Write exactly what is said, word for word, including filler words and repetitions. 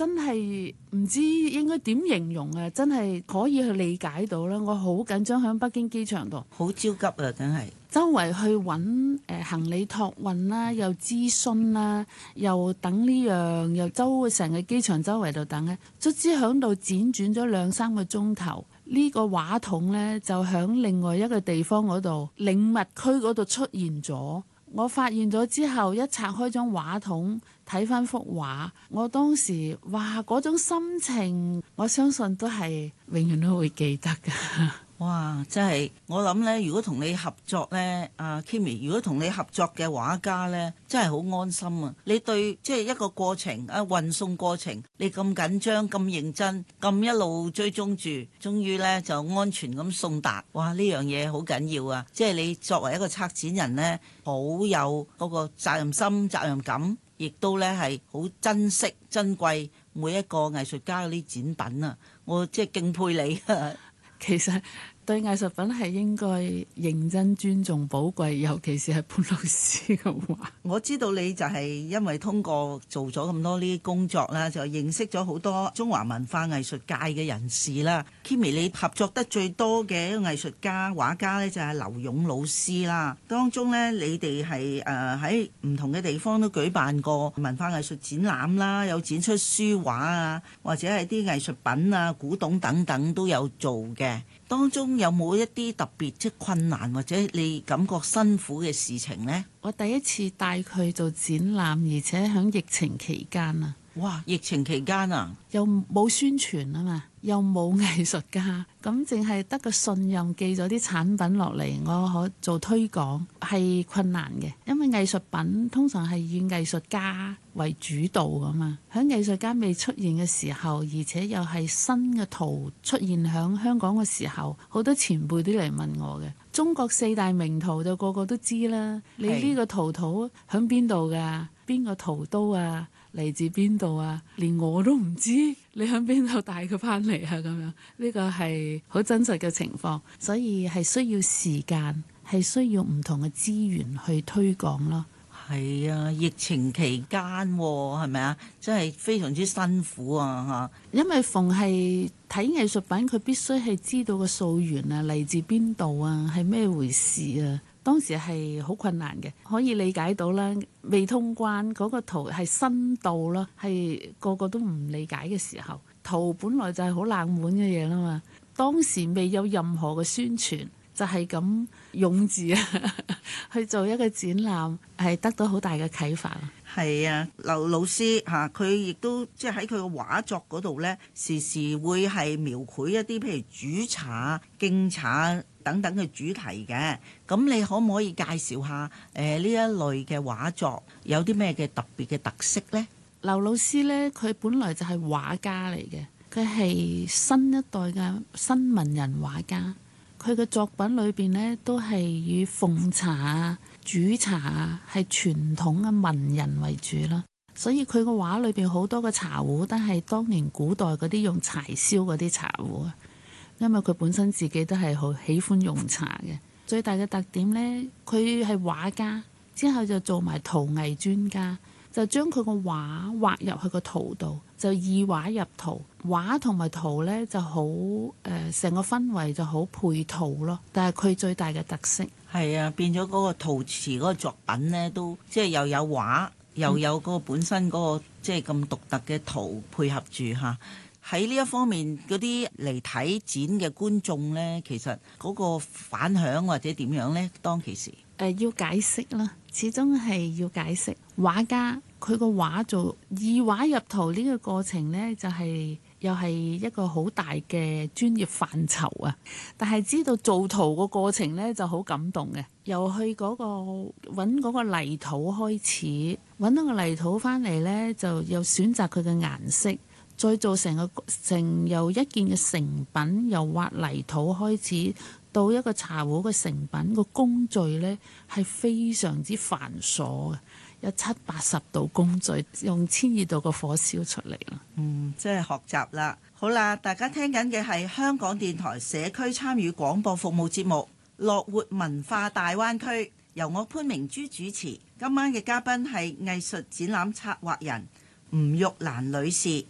真係唔知應該點形容啊！真係可以去理解到啦。我好緊張喺北京機場度， 好焦急啊！梗係周圍去揾誒、呃、行李託運啦，又諮詢啦，又等呢樣，又周成個機場周圍度等咧，卒之喺度輾轉咗兩三個鐘頭。呢個話筒呢，就喺另外一個地方嗰度領物區嗰度出現咗。我發現咗之後，一拆開張話筒睇翻幅畫，我當時哇嗰種心情，我相信都係永遠都會記得㗎。 哇！真係我諗呢，如果同你合作呢，阿 Kimi，如果同你合作嘅畫家呢，真係好安心啊！你對即係一個過程啊，運送過程，你咁緊張、咁認真、咁一路追蹤住，終於呢就安全咁送達。哇！呢樣嘢好緊要啊！即係你作為一個策展人呢，好有嗰個責任心、責任感，亦都呢係好珍惜、珍貴每一個藝術家嗰啲展品啊！我即係敬佩你啊！ 其實對藝術品係應該認真尊重寶貴，尤其是係潘老師嘅畫。 我知道你就係因為通過做咗咁多呢啲工作啦，就認識咗好多中華文化藝術界嘅人士啦。Kimi，你合作得最多嘅一個藝術家畫家呢，就係劉勇老師啦。當中呢，你哋係誒喺唔同嘅地方都舉辦過文化藝術展覽啦，有展出書畫啊，或者係啲藝術品啊、古董等等都有做嘅。當中有冇一啲特別即困難或者你感覺辛苦嘅事情呢？ 我第一次帶佢做展覽，而且喺疫情期間啊！ 哇！疫情期間啊， 又冇宣傳啊嘛，又冇藝術家，咁淨係得個信任寄咗啲產品落嚟，我可做推廣係困難嘅，因為藝術品通常係以藝術家為主導噶嘛。喺藝術家未出現嘅時候，而且又係新嘅圖出現喺香港嘅時候，好多前輩都嚟問我嘅。中國四大名圖就個個都知啦，你呢個圖圖喺邊度㗎？邊個屠刀啊？嚟自邊度啊？連我都唔知，你喺邊度帶佢翻嚟啊？咁樣呢個係好真實嘅情況，所以係需要時間，係需要唔同嘅資源去推廣咯。 係啊，疫情期間係咪啊？真係非常之辛苦啊！嚇， 因為逢係睇藝術品，佢必須係知道個溯源啊，嚟自邊度啊，係咩回事啊？當時係好困難嘅，可以理解到啦。未通關嗰個圖係新到啦，係個個都唔理解嘅時候，圖本來就係好冷門嘅嘢啦嘛。當時未有任何嘅宣傳，就係咁用字啊去做一個展覽，係得到好大嘅啟發。 係啊，劉老師嚇，佢亦都即係喺佢嘅畫作嗰度呢，時時會係描繪一啲譬如煮茶、敬茶等等嘅主題嘅。咁你可唔可以介紹下誒呢一類嘅畫作有啲咩嘅特別嘅特色呢？ 劉老師呢，佢本來就係畫家嚟嘅，佢係新一代嘅新文人畫家。佢嘅作品裏邊呢，都係以奉茶啊、煮茶啊，係傳統嘅文人為主啦。所以佢個畫裏邊好多嘅茶壺都係當年古代嗰啲用柴燒嗰啲茶壺啊。因為佢本身自己都係好喜歡用茶嘅。最大嘅特點呢，佢係畫家，之後就做埋陶藝專家，就將佢個畫畫入去個圖度，就以畫入圖。畫同埋圖呢就好誒，成、呃、個氛圍就好配套咯。但係佢最大嘅特色係啊，變咗嗰個陶瓷嗰個作品呢，都即係又有畫，又有嗰個本身嗰、嗰個、嗯、即係咁獨特嘅圖配合住嚇。喺呢一方面，嗰啲嚟睇展嘅觀眾呢，其實嗰個反響或者點樣呢？當其時誒、 呃、要解釋啦，始終係要解釋畫家佢個畫做以畫入圖呢個過程呢，就係、係。又係一個好大嘅專業範疇啊！但係知道做圖個過程呢就好感動嘅，由去嗰、嗰個揾嗰個泥土開始，揾到個泥土翻嚟呢，就又選擇佢嘅顏色，再做成個成由一件嘅成品，由挖泥土開始到一個茶壺嘅成品，個工序呢係非常之繁瑣嘅。有七八十度工序，用千二度個火燒出嚟啦。 嗯，即係學習啦。好啦，大家聽緊嘅係香港電台社區參與廣播服務節目《樂活文化大灣區》，由我潘明珠主持。今晚嘅嘉賓係藝術展覽策劃人吳玉蘭女士。